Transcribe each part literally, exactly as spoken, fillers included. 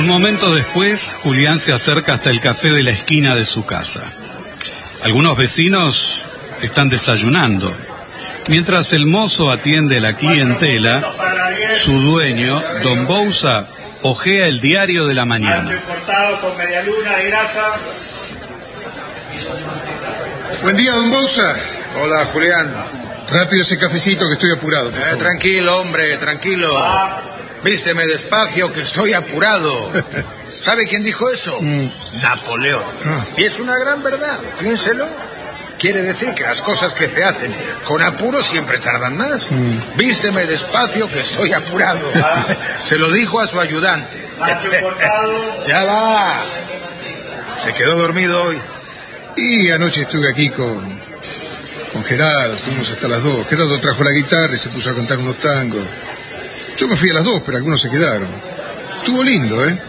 Un momento después, Julián se acerca hasta el café de la esquina de su casa. Algunos vecinos están desayunando. Mientras el mozo atiende a la clientela, su dueño, don Bouza, hojea el diario de la mañana. Buen día, don Bouza. Hola, Julián. Rápido ese cafecito que estoy apurado, por Eh, favor. tranquilo, hombre, tranquilo. Vísteme despacio que estoy apurado. ¿Sabe quién dijo eso? Mm. Napoleón. Ah. Y es una gran verdad, piénselo. Quiere decir que las cosas que se hacen con apuro siempre tardan más. Mm. Vísteme despacio que estoy apurado. Se lo dijo a su ayudante. Ya va. Se quedó dormido hoy. Y anoche estuve aquí con, con Gerardo, estuvimos hasta las dos. Gerardo trajo la guitarra y se puso a cantar unos tangos. Yo me fui a las dos, pero algunos se quedaron. Estuvo lindo, ¿eh?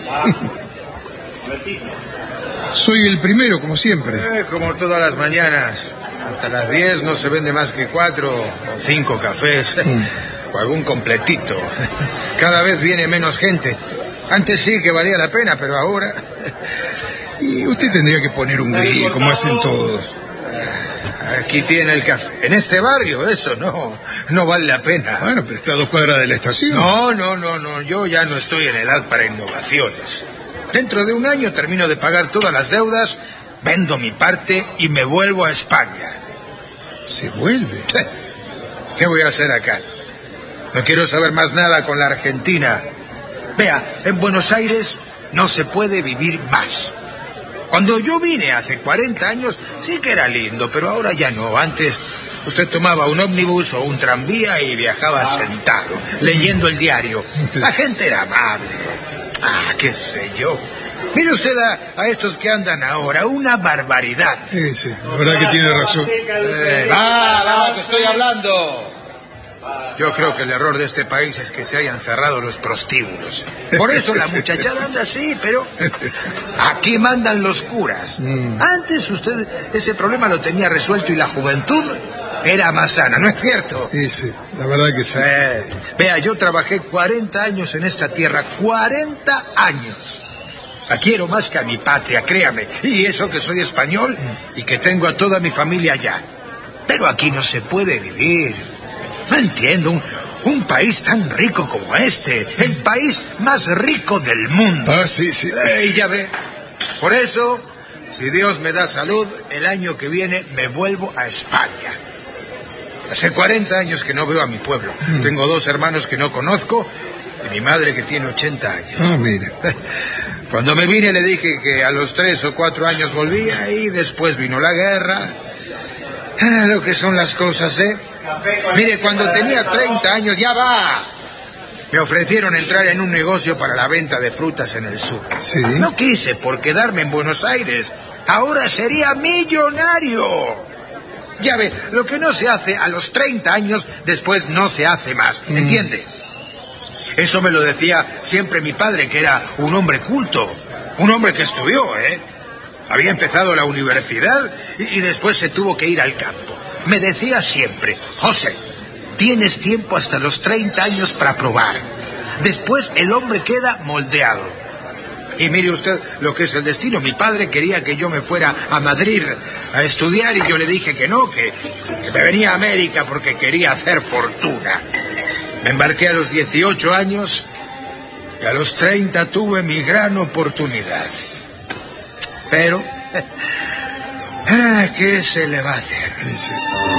Soy el primero, como siempre. Eh, como todas las mañanas. Hasta las diez no se vende más que cuatro o cinco cafés. Mm. O algún completito. Cada vez viene menos gente. Antes sí que valía la pena, pero ahora... Y usted tendría que poner un grill, como hacen todos. Aquí tiene el café. En este barrio, eso no, no vale la pena. Bueno, pero está a dos cuadras de la estación. No, no, no, no. Yo ya no estoy en edad para innovaciones. Dentro de un año termino de pagar todas las deudas, vendo mi parte y me vuelvo a España. ¿Se vuelve? ¿Qué voy a hacer acá? No quiero saber más nada con la Argentina. Vea, en Buenos Aires no se puede vivir más. Cuando yo vine hace cuarenta años, sí que era lindo, pero ahora ya no. Antes usted tomaba un ómnibus o un tranvía y viajaba sentado, leyendo el diario. La gente era amable. Ah, qué sé yo. Mire usted a, a estos que andan ahora, una barbaridad. Sí, sí, la verdad que tiene razón. Eh, va, va, que estoy hablando. Yo creo que el error de este país es que se hayan cerrado los prostíbulos. Por eso la muchachada anda así, pero aquí mandan los curas. Mm. Antes usted ese problema lo tenía resuelto y la juventud era más sana, ¿no es cierto? Sí, sí, la verdad que sí. Eh, vea, yo trabajé cuarenta años en esta tierra, cuarenta años. La quiero más que a mi patria, créame. Y eso que soy español y que tengo a toda mi familia allá. Pero aquí no se puede vivir. No entiendo, un, un país tan rico como este, el país más rico del mundo. Ah, sí, sí. Eh, y ya ve, por eso, si Dios me da salud, el año que viene me vuelvo a España. Hace cuarenta años que no veo a mi pueblo. Mm. Tengo dos hermanos que no conozco y mi madre que tiene ochenta años. Ah, mire. Cuando me vine le dije que a los tres o cuatro años volvía y después vino la guerra. Ah, lo que son las cosas, ¿eh? Mire, cuando tenía treinta años, ya va. Me ofrecieron entrar en un negocio para la venta de frutas en el sur. Sí. No quise por quedarme en Buenos Aires. Ahora sería millonario. Ya ve, lo que no se hace a los treinta años, después no se hace más. ¿Entiende? Mm. Eso me lo decía siempre mi padre, que era un hombre culto. Un hombre que estudió, ¿eh? Había empezado la universidad y, y después se tuvo que ir al campo. Me decía siempre, José, tienes tiempo hasta los treinta años para probar. Después el hombre queda moldeado. Y mire usted lo que es el destino. Mi padre quería que yo me fuera a Madrid a estudiar y yo le dije que no, que, que me venía a América porque quería hacer fortuna. Me embarqué a los dieciocho años y a los treinta tuve mi gran oportunidad. Pero... ¿qué se le va a hacer? Sí, sí.